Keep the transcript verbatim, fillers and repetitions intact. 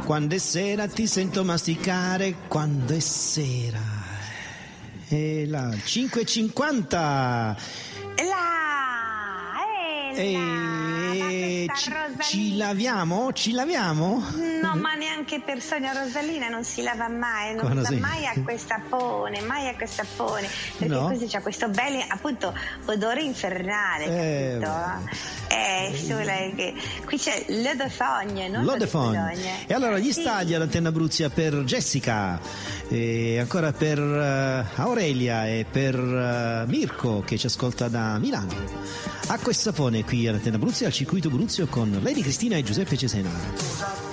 Quando è sera ti sento masticare, quando è sera. E la cinque e cinquanta. La, eh, E la, ci, Rosalina. ci laviamo? Ci laviamo? No, ma neanche per sogno. Rosalina non si lava mai, non Come usa sì? mai acqua e sapone, mai acqua e sapone, perché No? così c'ha questo bel, appunto, odore infernale, Eh, capito? Eh, sulla, che, qui c'è l'eau de fogne, non L'eau de fogne. fogne. E allora gli Sì. stagli all'Antenna Abruzia per Jessica, e ancora per eh, Aurelia e per eh, Mirko che ci ascolta da Milano. Acqua e sapone qui all'Antenna Abruzia al circuito Bruzio con Lady Cristina e Giuseppe Cesena.